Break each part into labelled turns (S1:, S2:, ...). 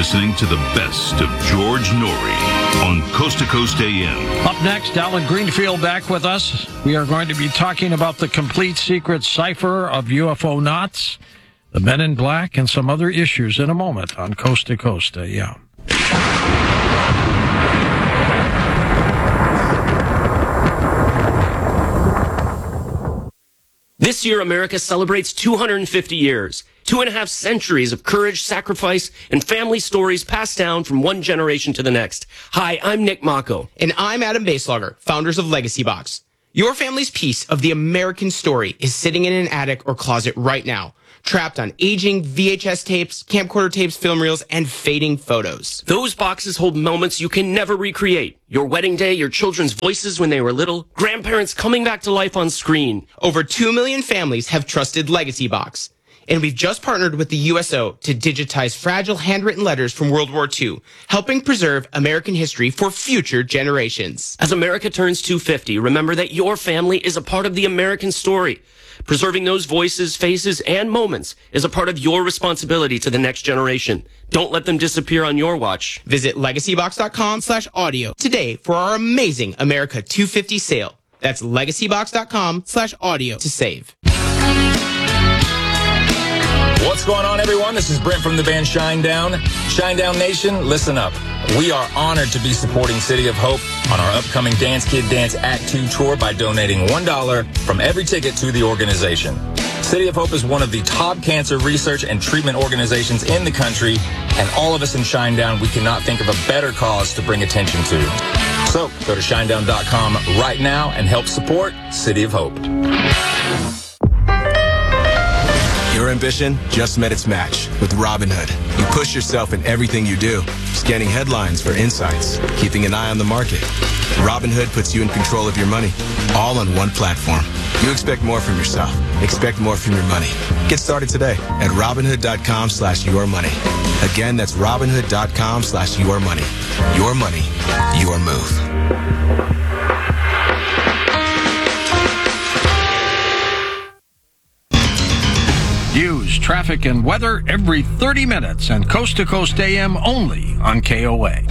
S1: listening to the best of George Noory on Coast to Coast AM.
S2: Up next, Alan Greenfield back with us. We are going to be talking about the complete secret cipher of UFO knots, the Men in Black, and some other issues in a moment on Coast to Coast AM.
S3: This year, America celebrates 250 years, 2.5 centuries of courage, sacrifice, and family stories passed down from one generation to the next. Hi, I'm Nick Mako.
S4: And I'm Adam Baselogger, founders of Legacy Box. Your family's piece of the American story is sitting in an attic or closet right now, trapped on aging VHS tapes, camcorder tapes, film reels, and fading photos.
S3: Those boxes hold moments you can never recreate. Your wedding day, your children's voices when they were little, grandparents coming back to life on screen.
S4: Over 2 million families have trusted Legacy Box. And we've just partnered with the USO to digitize fragile handwritten letters from World War II, helping preserve American history for future generations.
S3: As America turns 250, remember that your family is a part of the American story. Preserving those voices, faces, and moments is a part of your responsibility to the next generation. Don't let them disappear on your watch.
S4: Visit legacybox.com/audio today for our amazing America 250 sale. That's legacybox.com/audio to save.
S5: What's going on, everyone? This is Brent from the band Shinedown. Shinedown Nation, listen up. We are honored to be supporting City of Hope on our upcoming Dance Kid Dance Act 2 tour by donating $1 from every ticket to the organization. City of Hope is one of the top cancer research and treatment organizations in the country, and all of us in Shinedown, we cannot think of a better cause to bring attention to. So go to shinedown.com right now and help support City of Hope.
S6: Your ambition just met its match with Robinhood. You push yourself in everything you do, scanning headlines for insights, keeping an eye on the market. Robinhood puts you in control of your money, all on one platform. You expect more from yourself. Expect more from your money. Get started today at Robinhood.com/yourmoney. Again, that's Robinhood.com/yourmoney. Your money, your move.
S2: News, traffic, and weather every 30 minutes and Coast to Coast AM only on KOA.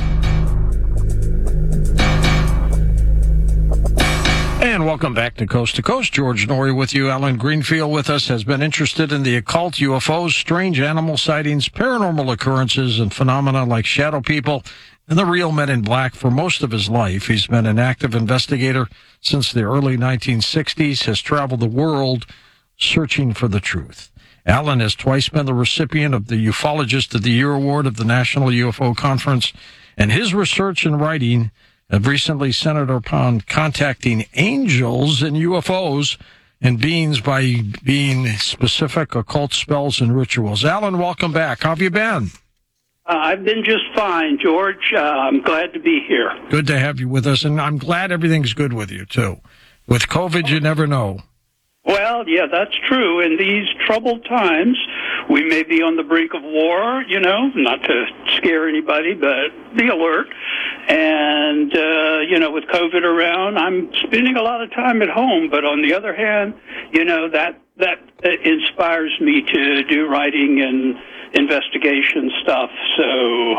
S2: And welcome back to Coast. George Noory with you. Alan Greenfield with us has been interested in the occult, UFOs, strange animal sightings, paranormal occurrences, and phenomena like shadow people and the real Men in Black for most of his life. He's been an active investigator since the early 1960s, has traveled the world searching for the truth. Alan has twice been the recipient of the Ufologist of the Year Award of the National UFO Conference, and his research and writing have recently centered upon contacting angels and UFOs and beings by being specific occult spells and rituals. Alan, welcome back. How have you been?
S7: I've been just fine, George. I'm glad to be here.
S2: Good to have you with us, and I'm glad everything's good with you, too. With COVID, you never know.
S7: Well, yeah, that's true. In these troubled times, we may be on the brink of war, not to scare anybody, but be alert. And, with COVID around, I'm spending a lot of time at home. But on the other hand, that inspires me to do writing and investigation stuff. So,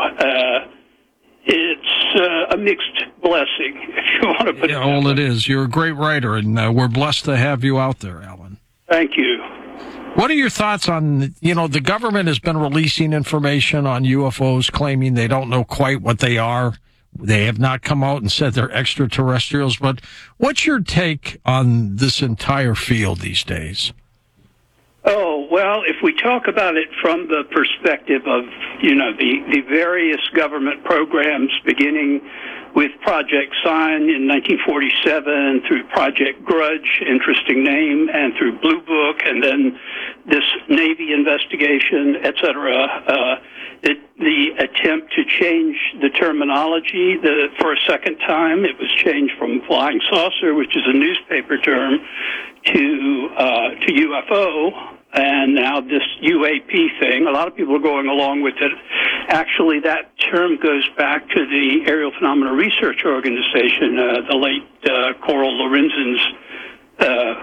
S7: it's a mixed blessing, if you want to put it that way.
S2: Well, it is. You're a great writer, and we're blessed to have you out there, Alan.
S7: Thank you.
S2: What are your thoughts on, the government has been releasing information on UFOs, claiming they don't know quite what they are. They have not come out and said they're extraterrestrials, but what's your take on this entire field these days?
S7: Oh, well, if we talk about it from the perspective of, the various government programs beginning with Project Sign in 1947 through Project Grudge, interesting name, and through Blue Book, and then this Navy investigation, et cetera, the attempt to change the terminology for a second time. It was changed from flying saucer, which is a newspaper term, to UFO, and now this UAP thing. A lot of people are going along with it. Actually, that term goes back to the Aerial Phenomena Research Organization, the late Coral Lorenzen's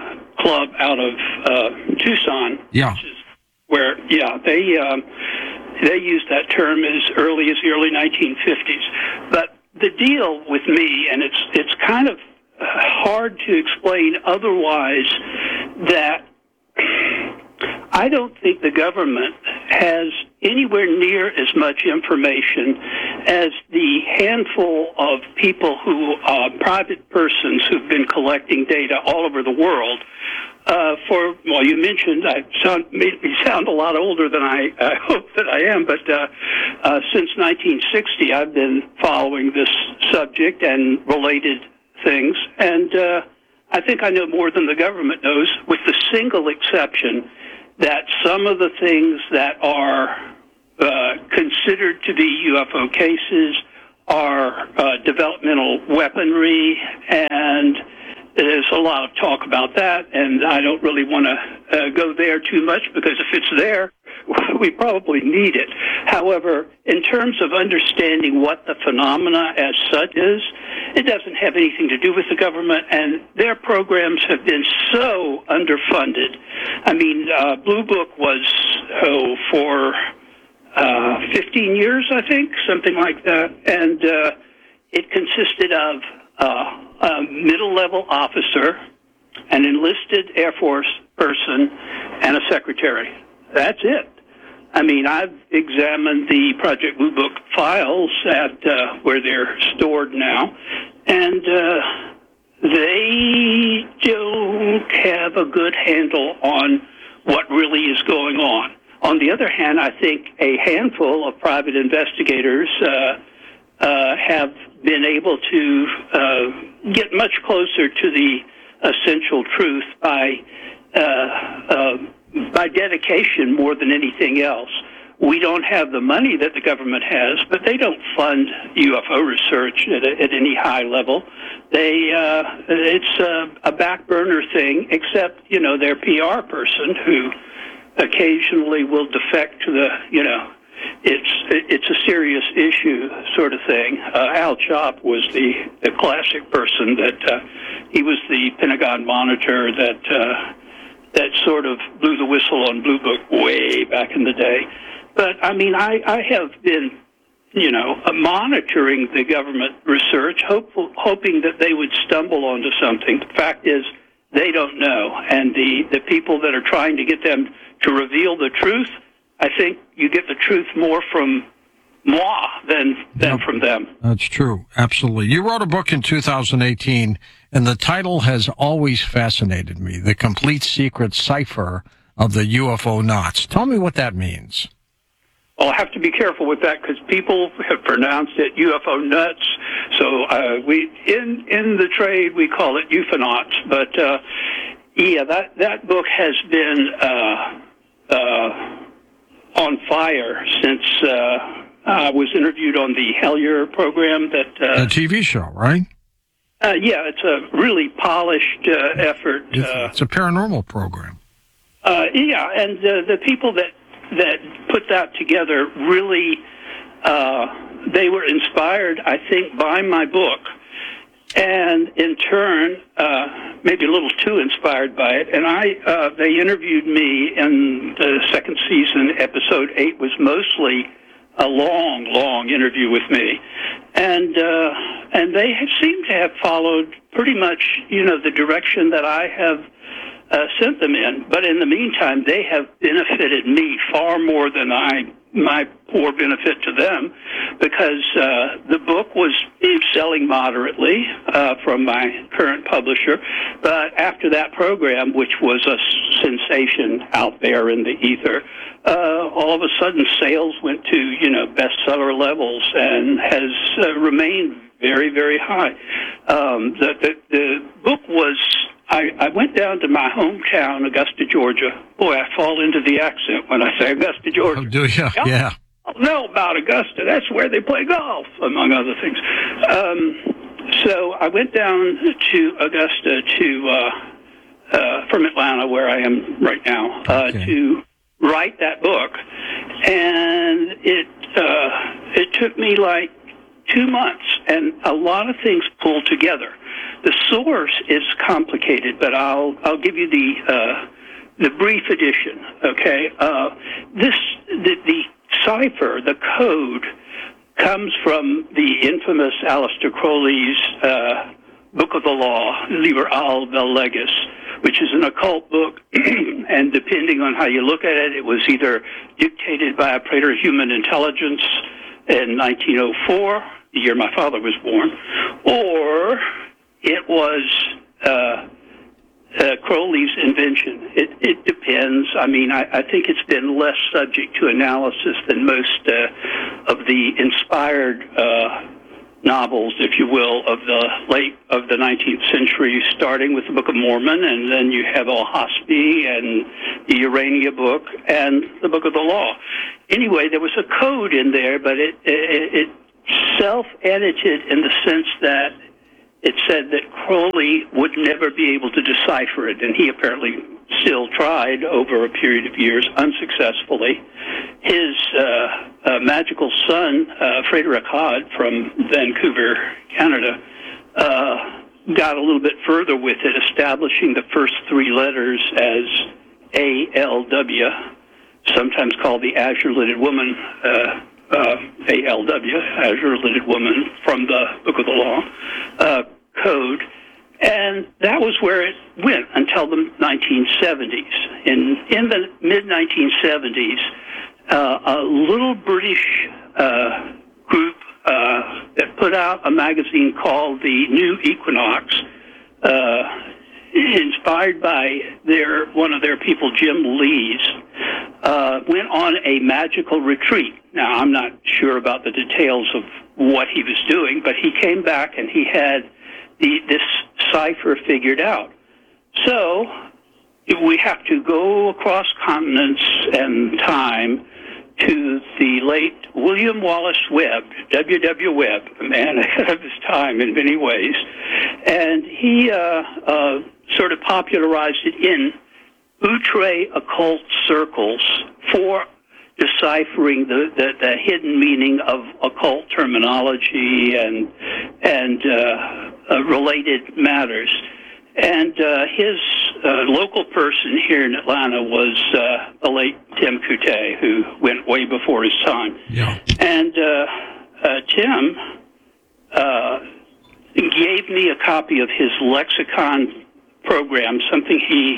S7: club out of Tucson.
S2: Yeah.
S7: Which is where, They used that term as early as the early 1950s. But the deal with me, and it's kind of hard to explain otherwise, that I don't think the government has anywhere near as much information as the handful of people who, private persons who've been collecting data all over the world. You mentioned I made me sound a lot older than I hope that I am, but since 1960, I've been following this subject and related things, and I think I know more than the government knows, with the single exception that some of the things that are considered to be UFO cases are developmental weaponry, and there's a lot of talk about that, and I don't really want to go there too much, because if it's there, we probably need it. However, in terms of understanding what the phenomena as such is, it doesn't have anything to do with the government, and their programs have been so underfunded. I mean, Blue Book was, for 15 years, I think, something like that, and it consisted of a middle-level officer, an enlisted Air Force person, and a secretary. That's it. I mean, I've examined the Project Blue Book files at where they're stored now, and they don't have a good handle on what really is going on. On the other hand, I think a handful of private investigators have been able to get much closer to the essential truth by dedication more than anything else. We don't have the money that the government has, but they don't fund UFO research at any high level. It's a back burner thing, except, their PR person who occasionally will defect to the, it's a serious issue sort of thing. Al Chop was the classic person that he was the Pentagon monitor that sort of blew the whistle on Blue Book way back in the day. But, I mean, I have been, monitoring the government research, hoping that they would stumble onto something. The fact is, they don't know. And the people that are trying to get them to reveal the truth, I think you get the truth more from moi than from them.
S2: That's true. Absolutely. You wrote a book in 2018, and the title has always fascinated me, The Complete Secret Cipher of the UFO Knots. Tell me what that means.
S7: Well, I have to be careful with that because people have pronounced it UFO nuts. So we in the trade we call it UFOnauts. But that book has been on fire since I was interviewed on the Hellier program. The
S2: TV show, right?
S7: Yeah, it's a really polished effort.
S2: It's a paranormal program.
S7: Yeah, and the people that put that together really, they were inspired, I think, by my book, and in turn, maybe a little too inspired by it. And they interviewed me in the second season. Episode 8 was mostly a long interview with me, and they seem to have followed pretty much, the direction that I have sent them in. But in the meantime, they have benefited me far more than my poor benefit to them, because the book was selling moderately from my current publisher. But after that program, which was a sensation out there in the ether, all of a sudden sales went to, bestseller levels and has remained very, very high. The book was... I went down to my hometown, Augusta, Georgia. Boy, I fall into the accent when I say Augusta, Georgia.
S2: Oh, do you? Yeah.
S7: I know about Augusta. That's where they play golf, among other things. So I went down to Augusta from Atlanta, where I am right now, to write that book. And it took me like 2 months, and a lot of things pulled together. The source is complicated, but I'll give you the brief edition. Okay, the cipher, the code, comes from the infamous Aleister Crowley's Book of the Law, Liber al vel Legis, which is an occult book, and depending on how you look at it, it was either dictated by a praetor of human intelligence in 1904, the year my father was born, or it was Crowley's invention. It depends. I mean, I think it's been less subject to analysis than most of the inspired novels, if you will, of the 19th century, starting with the Book of Mormon, and then you have Al-Hasbi and the Urania book and the Book of the Law. Anyway, there was a code in there, but it self-edited in the sense that it said that Crowley would never be able to decipher it, and he apparently still tried over a period of years unsuccessfully. His magical son, Frederick Hod from Vancouver, Canada, got a little bit further with it, establishing the first three letters as ALW, sometimes called the Azure-Lidded Woman, ALW, Azure-Lidded Woman, from the Book of the Law code. And that was where it went until the 1970s. In the mid-1970s, a little British group that put out a magazine called the New Equinox, inspired by one of their people, Jim Lees, went on a magical retreat. Now, I'm not sure about the details of what he was doing, but he came back and he had this cipher figured out. So we have to go across continents and time to the late William Wallace Webb, W.W. Webb, a man ahead of his time in many ways. And he sort of popularized it in outre occult circles for deciphering the hidden meaning of occult terminology and related matters. And his local person here in Atlanta was the late Tim Couttet, who went way before his time.
S2: Yeah.
S7: And Tim gave me a copy of his lexicon program, something he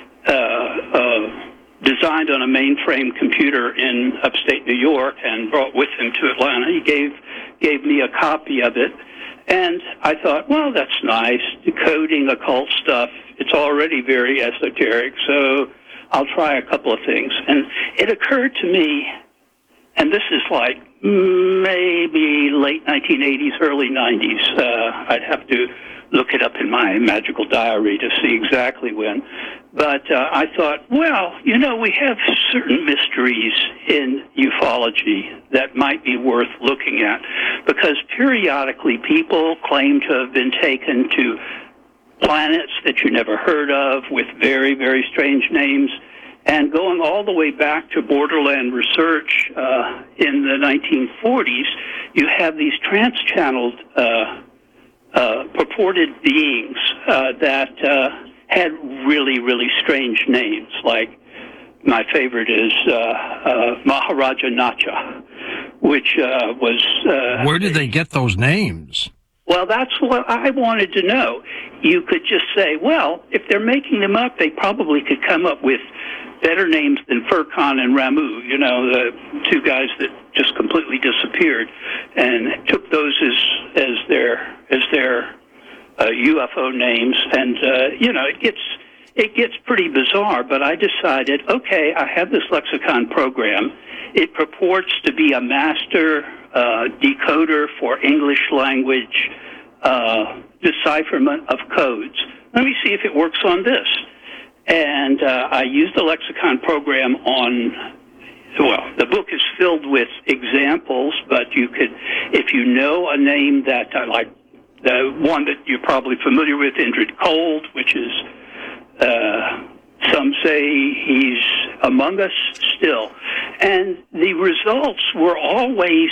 S7: designed on a mainframe computer in upstate New York and brought with him to Atlanta. He gave me a copy of it. And I thought, well, that's nice, decoding occult stuff. It's already very esoteric, so I'll try a couple of things. And it occurred to me, and this is like maybe late 1980s, early 90s. I'd have to look it up in my magical diary to see exactly when. But I thought, well, we have certain mysteries in ufology that might be worth looking at, because periodically people claim to have been taken to planets that you never heard of with very, very strange names. And going all the way back to borderland research in the 1940s, you have these trans-channeled purported beings that had really, really strange names. Like, my favorite is Maharaja Nacha, which was...
S2: Where did they get those names?
S7: Well, that's what I wanted to know. You could just say, well, if they're making them up, they probably could come up with better names than Furkan and Ramu, the two guys that just completely disappeared, and took those as their UFO names. And it gets pretty bizarre. But I decided, okay, I have this lexicon program. It purports to be a master decoder for English language decipherment of codes. Let me see if it works on this. And I used the lexicon program on, well, the book is filled with examples, but you could, if you know a name that, like the one that you're probably familiar with, Indrid Cold, which is, some say he's among us still. And the results were always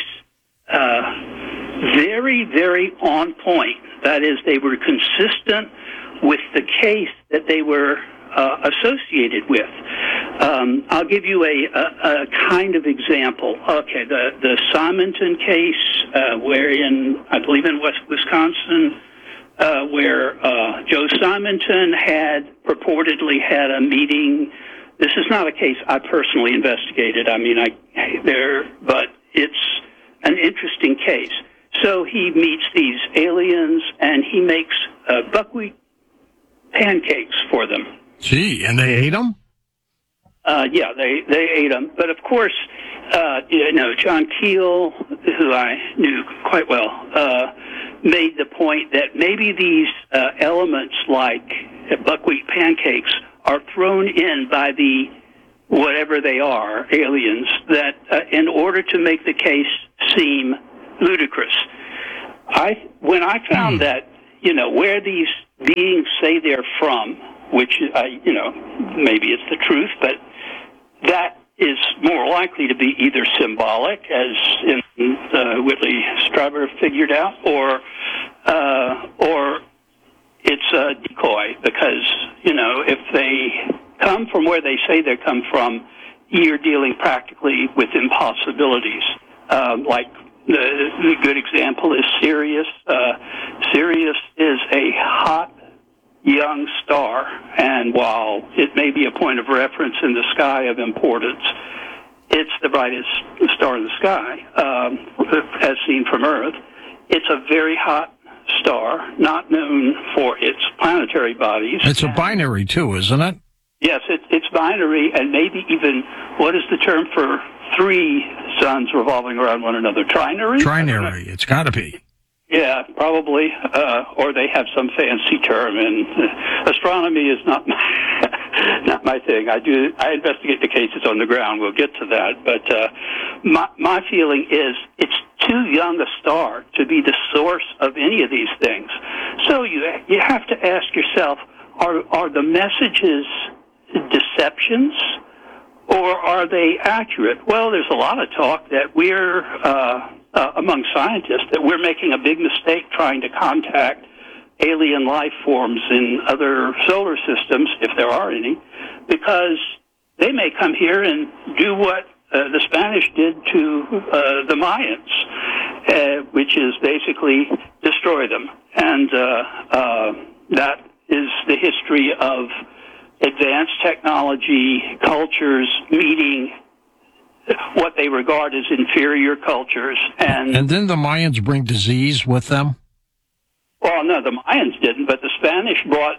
S7: very, very on point. That is, they were consistent with the case that they were associated with. I'll give you a kind of example. Okay, the Simonton case, wherein I believe in Wisconsin, where Joe Simonton had purportedly had a meeting. This is not a case I personally investigated. I mean, but it's an interesting case. So he meets these aliens, and he makes buckwheat pancakes for them.
S2: Gee, and they ate them?
S7: Yeah, they ate them. But of course, John Keel, who I knew quite well, made the point that maybe these elements like buckwheat pancakes are thrown in by the whatever they are, aliens, that in order to make the case seem ludicrous. When I found that, where these beings say they're from, which, maybe it's the truth, but that is more likely to be either symbolic, as Whitley Strieber figured out, or it's a decoy, because, if they come from where they say they come from, you're dealing practically with impossibilities. Like the good example is Sirius. Sirius is a hot young star, and while it may be a point of reference in the sky of importance, it's the brightest star in the sky, as seen from Earth. It's a very hot star, not known for its planetary bodies.
S2: It's a binary, too, isn't it?
S7: Yes, it's binary, and maybe even, what is the term for three suns revolving around one another? Trinary?
S2: Trinary, it's got to be.
S7: Yeah, probably, or they have some fancy term, and astronomy is not my thing. I investigate the cases on the ground. We'll get to that, but my feeling is it's too young a star to be the source of any of these things. So you have to ask yourself, are the messages deceptions, or are they accurate? Well, there's a lot of talk that we're among scientists, that we're making a big mistake trying to contact alien life forms in other solar systems, if there are any, because they may come here and do what the Spanish did to the Mayans, which is basically destroy them. And that is the history of advanced technology cultures meeting what they regard as inferior cultures. And
S2: then the Mayans bring disease with them?
S7: Well, no, the Mayans didn't, but the Spanish brought,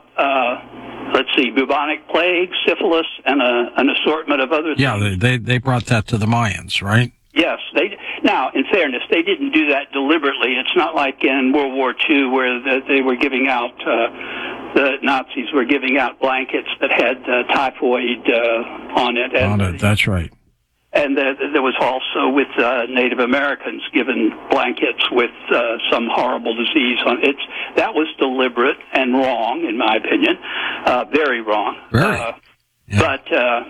S7: bubonic plague, syphilis, and an assortment of other things.
S2: Yeah, they brought that to the Mayans, right?
S7: Yes. Now, in fairness, they didn't do that deliberately. It's not like in World War II where they were giving out, the Nazis were giving out blankets that had typhoid on it.
S2: That's right.
S7: And there was also with Native Americans given blankets with some horrible disease on it. That was deliberate and wrong, in my opinion, very wrong.
S2: Very. Yeah.
S7: But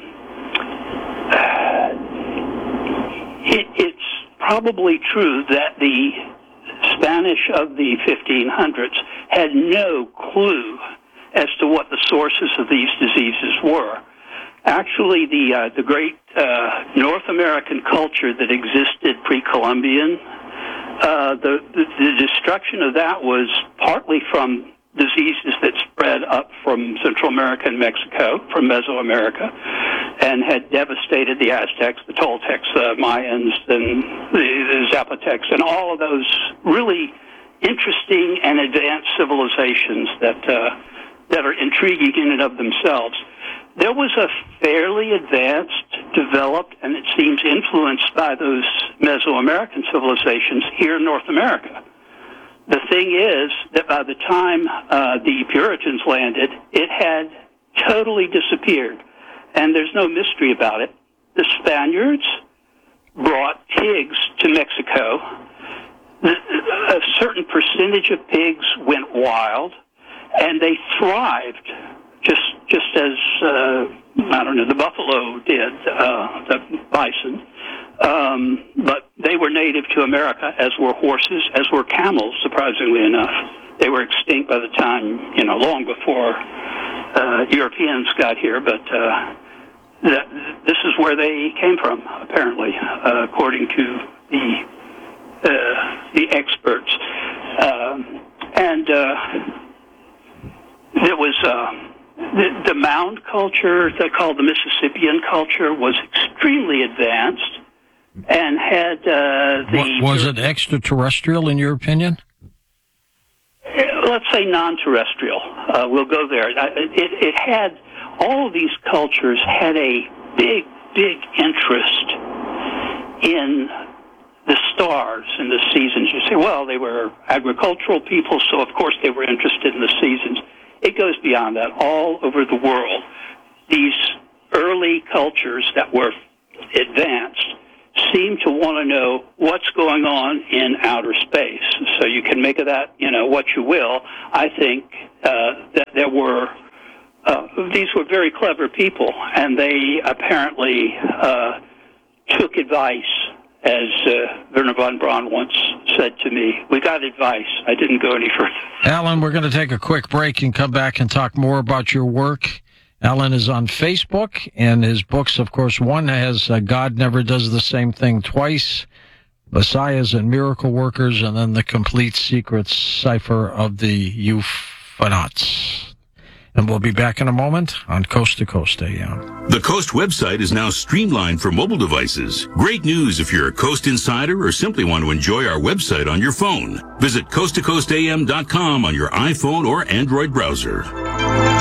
S7: it's probably true that the Spanish of the 1500s had no clue as to what the sources of these diseases were. Actually, the great North American culture that existed pre-Columbian, the destruction of that was partly from diseases that spread up from Central America and Mexico, from Mesoamerica, and had devastated the Aztecs, the Toltecs, the Mayans, and the Zapotecs, and all of those really interesting and advanced civilizations that are intriguing in and of themselves. There was a fairly advanced, developed, and it seems influenced by those Mesoamerican civilizations here in North America. The thing is that by the time the Puritans landed, it had totally disappeared. And there's no mystery about it. The Spaniards brought pigs to Mexico. A certain percentage of pigs went wild, and they thrived, just as, the buffalo did, the bison. But they were native to America, as were horses, as were camels, surprisingly enough. They were extinct by the time, long before Europeans got here, but this is where they came from, apparently, according to the experts. There was the mound culture, they called the Mississippian culture, was extremely advanced and had
S2: Was it extraterrestrial, in your opinion?
S7: Let's say non-terrestrial. We'll go there. It had, all of these cultures had a big interest in the stars and the seasons. You say, well, they were agricultural people, so of course they were interested in the seasons. It goes beyond that. All over the world, these early cultures that were advanced seem to want to know what's going on in outer space. So you can make of that, what you will. I think that there were, these were very clever people, and they apparently took advice, as Wernher von Braun once said to me. We got advice. I didn't go any further.
S2: Alan, we're going to take a quick break and come back and talk more about your work. Alan is on Facebook, and his books, of course, one has God Never Does the Same Thing Twice, Messiahs and Miracle Workers, and then The Complete Secret Cipher of the Euphonauts. And we'll be back in a moment on Coast to Coast AM.
S1: The Coast website is now streamlined for mobile devices. Great news if you're a Coast insider or simply want to enjoy our website on your phone. Visit coasttocoastam.com on your iPhone or Android browser.